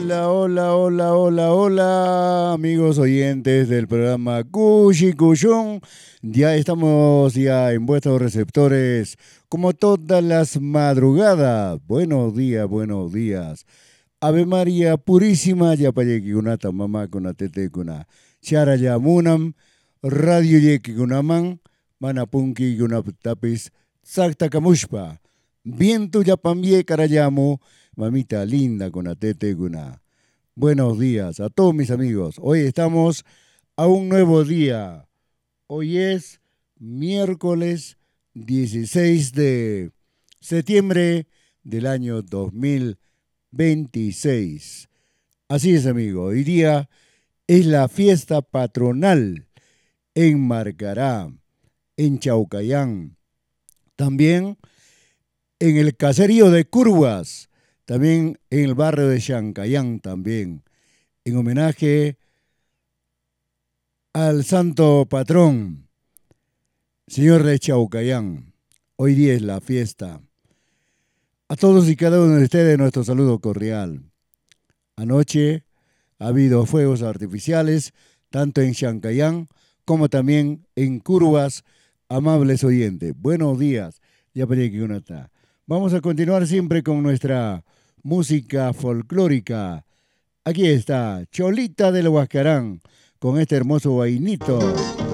Hola, hola, hola, hola, hola, amigos oyentes del programa Cushi Cushun. Ya estamos ya en vuestros receptores como todas las madrugadas. Buenos días, buenos días. Ave María Purísima, Yapayeki Kunata, Mamá Kunatete Kuna. Chara Yamunam, Radio Yeki Kunaman, Manapunki Kunaptapis, Sakta Kamushpa. Viento Yapambie Karayamu, mamita linda Kunatete Kuna. Buenos días a todos mis amigos. Hoy estamos a un nuevo día. Hoy es miércoles 16 de septiembre del año 2026. Así es, amigo. Hoy día es la fiesta patronal en Marcará, en Chaucayán. También en el caserío de Curvas. También en el barrio de Chancayán también. En homenaje al santo patrón, señor de Chaucayán. Hoy día es la fiesta. A todos y cada uno de ustedes nuestro saludo cordial. Anoche ha habido fuegos artificiales, tanto en Chancayán como también en Curvas, amables oyentes. Buenos días, ya parece que uno está. Vamos a continuar siempre con nuestra música folclórica. Aquí está Cholita del Huascarán con este hermoso vainito.